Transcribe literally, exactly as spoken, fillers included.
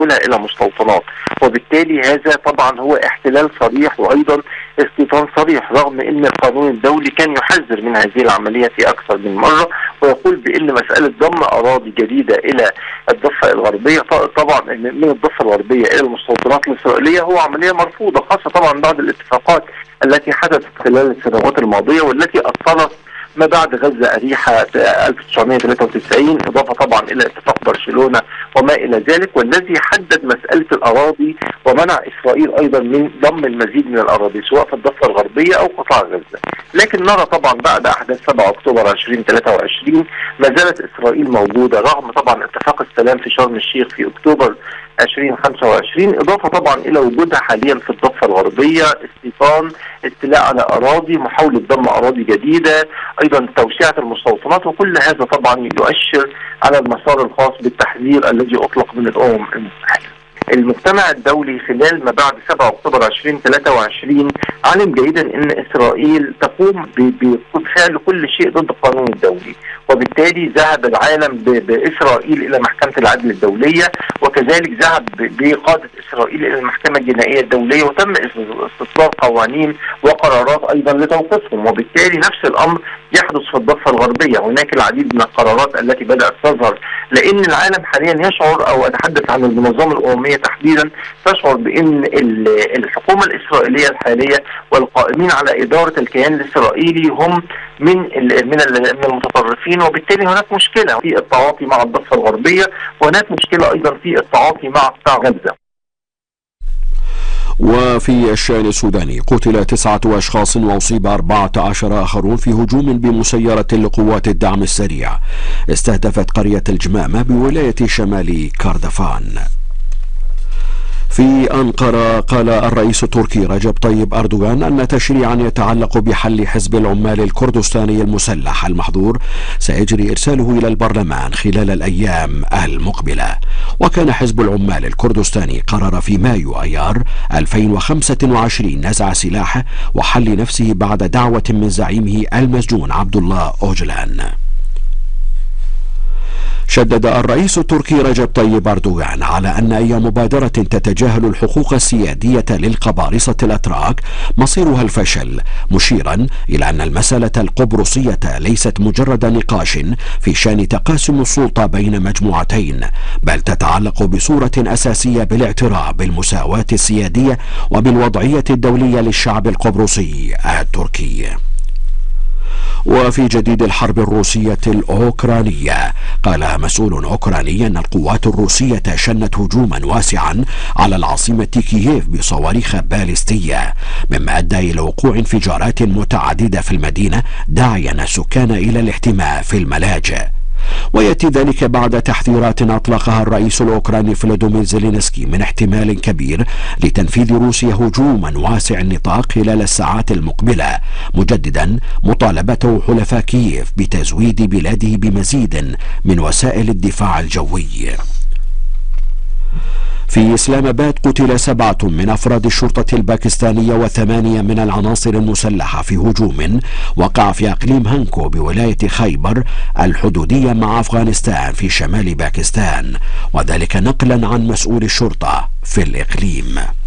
الى مستوطنات، وبالتالي هذا طبعا هو احتلال صريح وايضا استيطان صريح، رغم ان القانون الدولي كان يحذر من هذه العمليه في اكثر من مره، ويقول بان مساله ضم اراضي جديده الى الضفه الغربيه طبعا من الضفه الغربيه الى المستوطنات الاسرائيليه هو عمليه مرفوضه، خاصه طبعا بعد الاتفاقات التي حدثت خلال السنوات الماضيه والتي اثرت ما بعد غزة أريحة ألف وتسعمائة وثلاثة وتسعين، إضافة طبعا إلى اتفاق برشلونة وما إلى ذلك، والذي حدد مسألة الأراضي ومنع إسرائيل أيضا من ضم المزيد من الأراضي سواء في الضفة الغربية أو قطاع غزة. لكن نرى طبعا بعد أحداث سبعة أكتوبر ألفين وثلاثة وعشرين ما زالت إسرائيل موجودة رغم طبعا اتفاق السلام في شرم الشيخ في أكتوبر ألفين وخمسة وعشرين، إضافة طبعا إلى وجودها حاليا في الضفة الغربية، استيطان، استيلاء على أراضي، محاولة ضم أراضي جديدة، أيضا توسعة المستوطنات، وكل هذا طبعا يؤشر على المسار الخاص بالتحذير الذي أطلق من الأمم المتحدة. المجتمع الدولي خلال ما بعد سبعة أكتوبر ألفين وثلاثة وعشرين علم جيدا ان اسرائيل تقوم بفعل كل شيء ضد القانون الدولي، وبالتالي ذهب العالم باسرائيل الى محكمة العدل الدولية، وكذلك ذهب بقادة اسرائيل الى المحكمة الجنائية الدولية، وتم استصدار قوانين وقرارات ايضا لتوقيفهم، وبالتالي نفس الامر يحدث في الضفة الغربية. هناك العديد من القرارات التي بدأت تظهر، لان العالم حاليا يشعر، او اتحدث عن المنظمة الاممية تحديدا، تشعر بان الحكومة الاسرائيلية الحالية والقائمين على ادارة الكيان الاسرائيلي هم من من المتطرفين، وبالتالي هناك مشكلة في التعاطي مع الضفة الغربية، وهناك مشكلة ايضا في التعاطي مع قطاع غزة. وفي الشأن السوداني قتل تسعة أشخاص وأصيب أربعة عشر آخرون في هجوم بمسيرة لقوات الدعم السريع استهدفت قرية الجمامة بولاية شمال كردفان. في أنقرة قال الرئيس التركي رجب طيب أردوغان أن تشريعا يتعلق بحل حزب العمال الكردستاني المسلح المحظور سيجري إرساله إلى البرلمان خلال الأيام المقبلة. وكان حزب العمال الكردستاني قرر في مايو أيار ألفين وخمسة وعشرين نزع سلاحه وحل نفسه بعد دعوة من زعيمه المسجون عبد الله أوجلان. شدد الرئيس التركي رجب طيب أردوغان على أن أي مبادرة تتجاهل الحقوق السيادية للقبارصة الأتراك مصيرها الفشل، مشيرا إلى أن المسألة القبرصية ليست مجرد نقاش في شأن تقاسم السلطة بين مجموعتين، بل تتعلق بصورة أساسية بالاعتراف بالمساواة السيادية وبالوضعية الدولية للشعب القبرصي التركي. وفي جديد الحرب الروسية الأوكرانية قال مسؤول أوكراني أن القوات الروسية شنت هجوما واسعا على العاصمة كييف بصواريخ باليستية، مما أدى إلى وقوع انفجارات متعددة في المدينة داعيا السكان إلى الاحتماء في الملاجئ. ويأتي ذلك بعد تحذيرات أطلقها الرئيس الأوكراني فلاديمير زيلينسكي من احتمال كبير لتنفيذ روسيا هجوما واسع النطاق خلال الساعات المقبلة، مجددا مطالبته حلفاء كييف بتزويد بلاده بمزيد من وسائل الدفاع الجوي. في إسلام آباد قتل سبعة من أفراد الشرطة الباكستانية وثمانية من العناصر المسلحة في هجوم وقع في أقليم هانكو بولاية خيبر الحدودية مع أفغانستان في شمال باكستان، وذلك نقلا عن مسؤول الشرطة في الإقليم.